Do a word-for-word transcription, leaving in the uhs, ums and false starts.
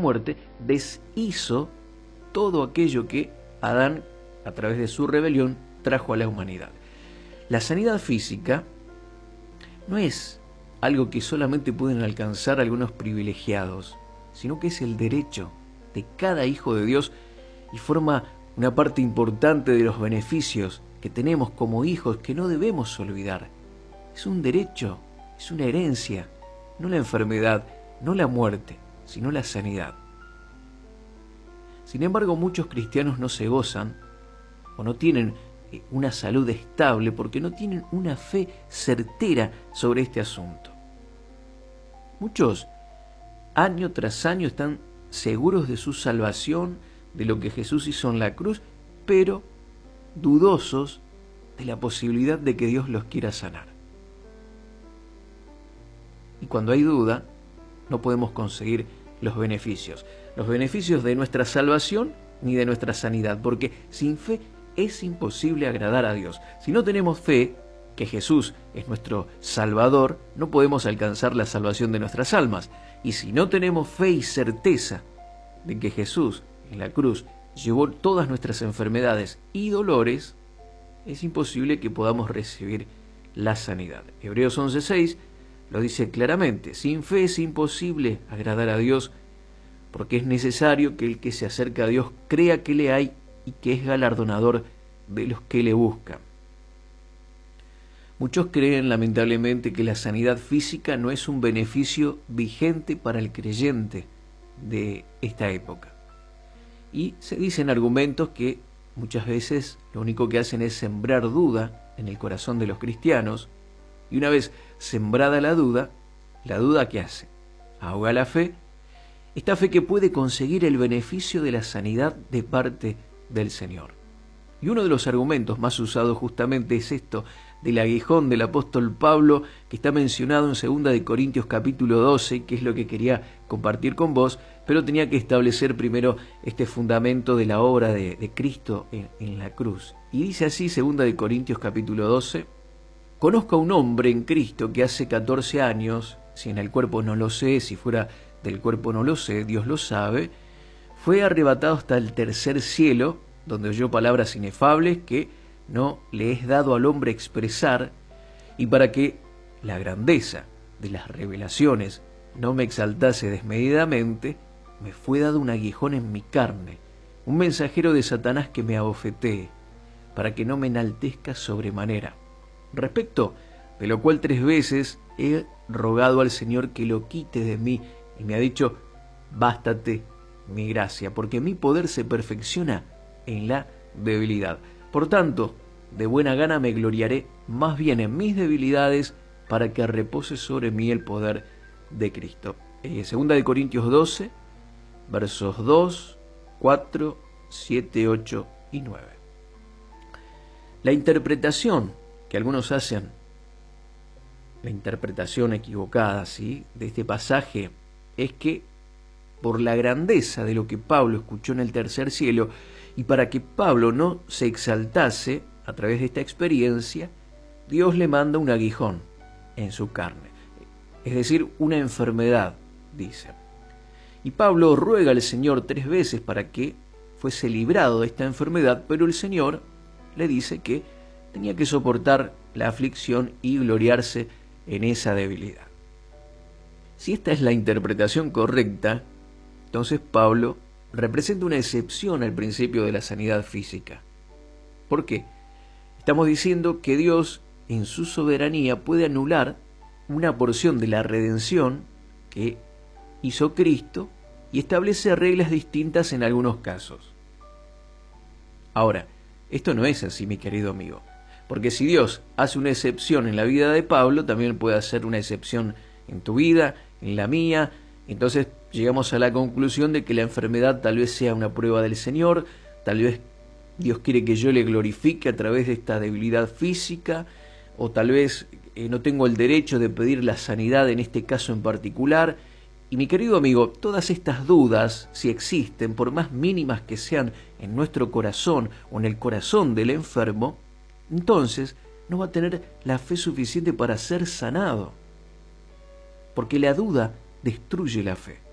muerte, deshizo todo aquello que Adán, a través de su rebelión, trajo a la humanidad. La sanidad física no es algo que solamente pueden alcanzar algunos privilegiados, sino que es el derecho de cada hijo de Dios y forma una parte importante de los beneficios que tenemos como hijos que no debemos olvidar. Es un derecho, es una herencia, no la enfermedad, no la muerte, sino la sanidad. Sin embargo, muchos cristianos no se gozan o no tienen una salud estable porque no tienen una fe certera sobre este asunto. Muchos, año tras año, están seguros de su salvación, de lo que Jesús hizo en la cruz, pero dudosos de la posibilidad de que Dios los quiera sanar. Y cuando hay duda, no podemos conseguir los beneficios. Los beneficios de nuestra salvación ni de nuestra sanidad, porque sin fe es imposible agradar a Dios. Si no tenemos fe que Jesús es nuestro Salvador, no podemos alcanzar la salvación de nuestras almas. Y si no tenemos fe y certeza de que Jesús en la cruz llevó todas nuestras enfermedades y dolores, es imposible que podamos recibir la sanidad. Hebreos once seis lo dice claramente: sin fe es imposible agradar a Dios, porque es necesario que el que se acerca a Dios crea que le hay y que es galardonador de los que le buscan. Muchos creen lamentablemente que la sanidad física no es un beneficio vigente para el creyente de esta época. Y se dicen argumentos que muchas veces lo único que hacen es sembrar duda en el corazón de los cristianos, y una vez sembrada la duda, ¿la duda qué hace? Ahoga la fe, esta fe que puede conseguir el beneficio de la sanidad de parte del Señor. Y uno de los argumentos más usados justamente es esto del aguijón del apóstol Pablo, que está mencionado en segunda de Corintios capítulo doce, que es lo que quería compartir con vos, pero tenía que establecer primero este fundamento de la obra de, de Cristo en, en la cruz. Y dice así segunda de Corintios capítulo doce: conozco a un hombre en Cristo que hace catorce años, si en el cuerpo no lo sé, si fuera del cuerpo no lo sé, Dios lo sabe, fue arrebatado hasta el tercer cielo, donde oyó palabras inefables que no le es dado al hombre expresar, y para que la grandeza de las revelaciones no me exaltase desmedidamente, me fue dado un aguijón en mi carne, un mensajero de Satanás que me abofetee, para que no me enaltezca sobremanera. Respecto de lo cual tres veces he rogado al Señor que lo quite de mí, y me ha dicho: bástate mi gracia, porque mi poder se perfecciona en la debilidad. Por tanto, de buena gana me gloriaré más bien en mis debilidades, para que repose sobre mí el poder de Cristo. Eh, segunda de Corintios doce, versos dos, cuatro, siete, ocho y nueve. La interpretación que algunos hacen, la interpretación equivocada, ¿sí?, de este pasaje, es que por la grandeza de lo que Pablo escuchó en el tercer cielo, y para que Pablo no se exaltase a través de esta experiencia, Dios le manda un aguijón en su carne, es decir, una enfermedad, dice. Y Pablo ruega al Señor tres veces para que fuese librado de esta enfermedad, pero el Señor le dice que tenía que soportar la aflicción y gloriarse en esa debilidad. Si esta es la interpretación correcta, entonces Pablo representa una excepción al principio de la sanidad física. ¿Por qué? Estamos diciendo que Dios, en su soberanía, puede anular una porción de la redención que hizo Cristo y establece reglas distintas en algunos casos. Ahora, esto no es así, mi querido amigo, porque si Dios hace una excepción en la vida de Pablo, también puede hacer una excepción en tu vida, en la mía. Entonces llegamos a la conclusión de que la enfermedad tal vez sea una prueba del Señor, tal vez Dios quiere que yo le glorifique a través de esta debilidad física, o tal vez eh, no tengo el derecho de pedir la sanidad en este caso en particular. Y mi querido amigo, todas estas dudas, si existen, por más mínimas que sean en nuestro corazón o en el corazón del enfermo, entonces no va a tener la fe suficiente para ser sanado, porque la duda destruye la fe.